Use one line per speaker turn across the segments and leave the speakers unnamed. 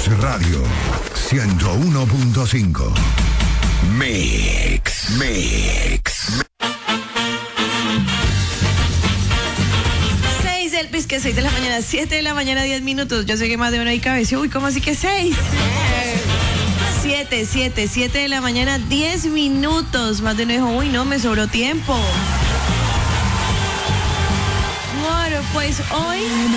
Mix Radio 101.5. Mix.
6 de la mañana, 7 de la mañana, 10 minutos. Yo sé que más de uno ahí cabeció. Uy, ¿cómo así que 6? 7 de la mañana, 10 minutos. Más de uno dijo, uy, no, me sobró tiempo. Bueno, pues hoy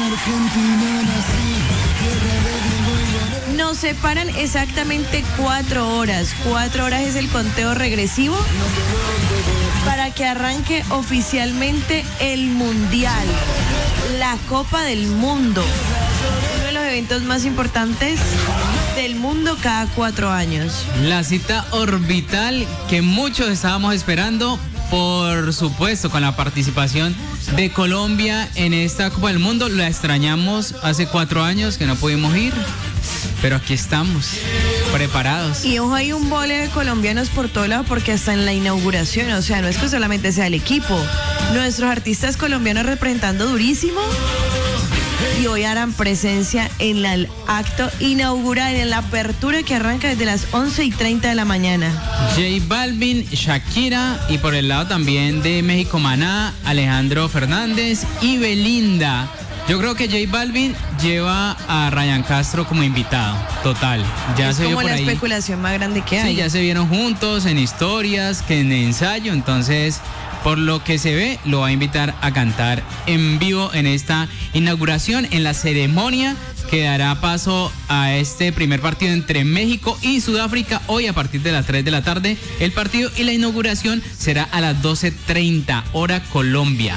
nos separan exactamente 4 horas. 4 horas es el conteo regresivo para que arranque oficialmente el Mundial, la Copa del Mundo, uno de los eventos más importantes del mundo cada 4 años.
La cita orbital que muchos estábamos esperando, por supuesto, con la participación de Colombia en esta Copa del Mundo. La extrañamos hace 4 años que no pudimos ir, pero aquí estamos, preparados.
Y ojo, hay un vole de colombianos por todo lado, porque hasta en la inauguración, o sea, no es que solamente sea el equipo, nuestros artistas colombianos representando durísimo, y hoy harán presencia en el acto inaugural, en la apertura que arranca desde las 11:30 de la mañana.
J Balvin, Shakira, y por el lado también de México, Maná, Alejandro Fernández y Belinda. Yo creo que J Balvin lleva a Ryan Castro como invitado, total. Ya
es
se
como
vio por
la
ahí.
especulación más grande que hay.
Sí, ya se vieron juntos en historias, que en ensayo, entonces, por lo que se ve, lo va a invitar a cantar en vivo en esta inauguración, en la ceremonia que dará paso a este primer partido entre México y Sudáfrica, hoy a partir de las 3 de la tarde. El partido y la inauguración será a las 12:30, hora Colombia.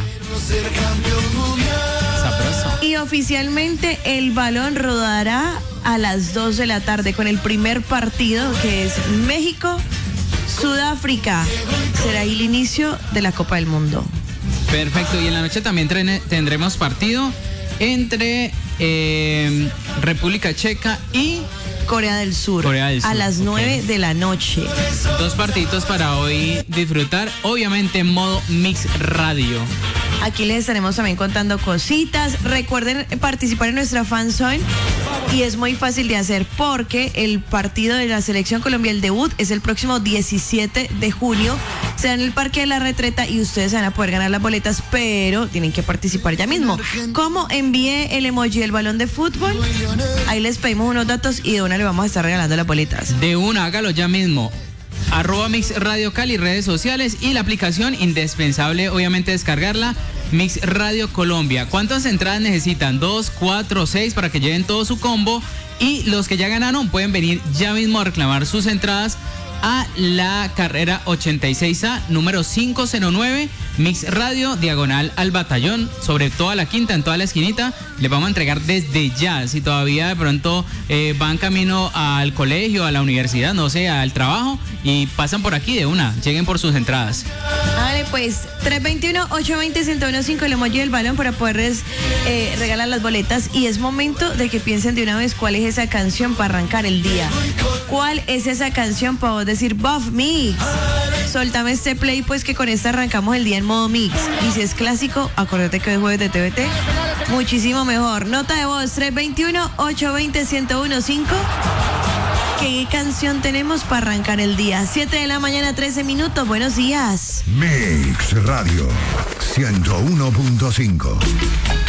Sabroso.
Y oficialmente el balón rodará a las 2 de la tarde con el primer partido, que es México-Sudáfrica. Será ahí el inicio de la Copa del Mundo.
Perfecto, y en la noche también tendremos partido entre República Checa y
Corea del Sur, a las 9 de la noche.
2 partiditos para hoy disfrutar, obviamente en modo Mix Radio.
Aquí les estaremos también contando cositas. Recuerden participar en nuestra fanzone, y es muy fácil de hacer porque el partido de la Selección Colombia, el debut, es el próximo 17 de junio. Será en el Parque de la Retreta y ustedes van a poder ganar las boletas, pero tienen que participar ya mismo. ¿Cómo? Envíe el emoji del balón de fútbol. Ahí les pedimos unos datos y de una le vamos a estar regalando las boletas.
De una, hágalo ya mismo. @Mix Radio Cali, redes sociales y la aplicación, indispensable obviamente descargarla, Mix Radio Colombia. ¿Cuántas entradas necesitan? 2, 4, 6 para que lleven todo su combo, y los que ya ganaron pueden venir ya mismo a reclamar sus entradas a la carrera 86A, número 509, Mix Radio, diagonal al Batallón, sobre toda la quinta, en toda la esquinita. Les vamos a entregar desde ya. Si todavía de pronto van camino al colegio, a la universidad, no sé, al trabajo, y pasan por aquí de una, lleguen por sus entradas.
Vale, pues 321-820-1015, el emoji del balón para poderles regalar las boletas. Y es momento de que piensen de una vez cuál es esa canción para arrancar el día. ¿Cuál es esa canción para vos decir, Buff Mix? Soltame este play, pues, que con esta arrancamos el día en modo Mix. Y si es clásico, acuérdate que hoy es jueves de TVT, muchísimo mejor. Nota de voz 321-820-1015. ¿Qué canción tenemos para arrancar el día? 7 de la mañana, 13 minutos. Buenos días.
Mix Radio 101.5.